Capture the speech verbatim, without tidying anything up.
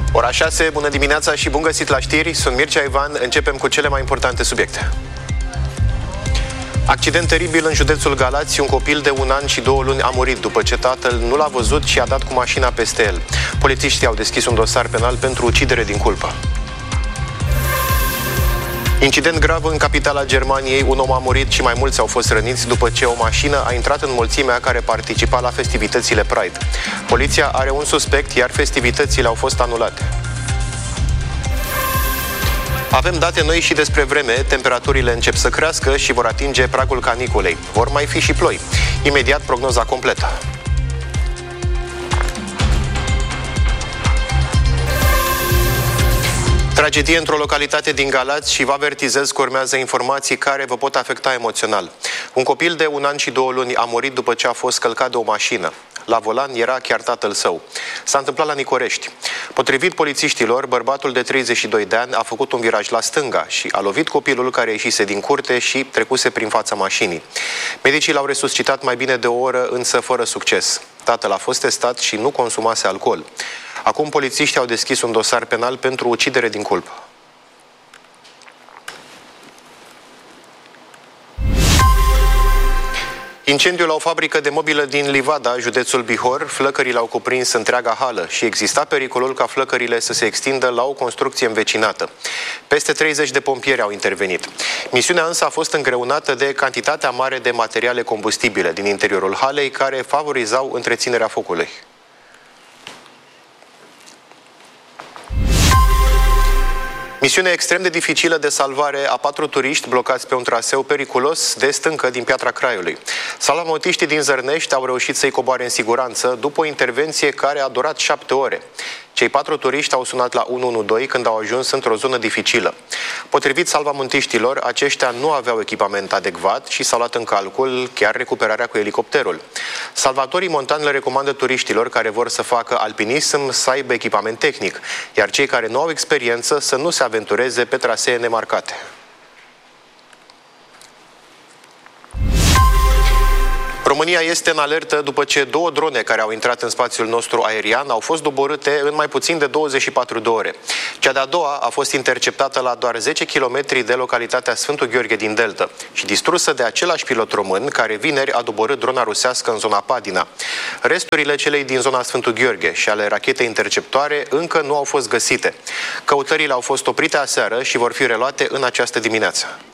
Ora șase, bună dimineața și bun găsit la știri, sunt Mircea Ivan, începem cu cele mai importante subiecte. Accident teribil în județul Galați, un copil de un an și două luni a murit după ce tatăl nu l-a văzut și a dat cu mașina peste el. Polițiștii au deschis un dosar penal pentru ucidere din culpă. Incident grav în capitala Germaniei, un om a murit și mai mulți au fost răniți după ce o mașină a intrat în mulțimea care participa la festivitățile Pride. Poliția are un suspect, iar festivitățile au fost anulate. Avem date noi și despre vreme, temperaturile încep să crească și vor atinge pragul caniculei. Vor mai fi și ploi. Imediat prognoza completă. Tragedie într-o localitate din Galați și vă avertizez că urmează informații care vă pot afecta emoțional. Un copil de un an și două luni a murit după ce a fost călcat de o mașină. La volan era chiar tatăl său. S-a întâmplat la Nicorești. Potrivit polițiștilor, bărbatul de treizeci și doi de ani a făcut un viraj la stânga și a lovit copilul care ieșise din curte și trecuse prin fața mașinii. Medicii l-au resuscitat mai bine de o oră, însă fără succes. Tatăl a fost testat și nu consumase alcool. Acum polițiștii au deschis un dosar penal pentru ucidere din culpă. Incendiul la o fabrică de mobilă din Livada, județul Bihor, flăcările au cuprins întreaga hală și exista pericolul ca flăcările să se extindă la o construcție învecinată. Peste treizeci de pompieri au intervenit. Misiunea însă a fost îngreunată de cantitatea mare de materiale combustibile din interiorul halei care favorizau întreținerea focului. Misiune extrem de dificilă de salvare a patru turiști blocați pe un traseu periculos de stâncă din Piatra Craiului. Salvamotiștii din Zărnești au reușit să-i coboare în siguranță după o intervenție care a durat șapte ore. Cei patru turiști au sunat la unu unu doi când au ajuns într-o zonă dificilă. Potrivit salvamontiștilor, aceștia nu aveau echipament adecvat și s-au luat în calcul chiar recuperarea cu elicopterul. Salvatorii montani le recomandă turiștilor care vor să facă alpinism să aibă echipament tehnic, iar cei care nu au experiență să nu se aventureze pe trasee nemarcate. România este în alertă după ce două drone care au intrat în spațiul nostru aerian au fost doborâte în mai puțin de douăzeci și patru de ore. Cea de-a doua a fost interceptată la doar zece kilometri de localitatea Sfântul Gheorghe din Delta și distrusă de același pilot român care vineri a doborât drona rusească în zona Padina. Resturile celei din zona Sfântul Gheorghe și ale rachetei interceptoare încă nu au fost găsite. Căutările au fost oprite aseară și vor fi reluate în această dimineață.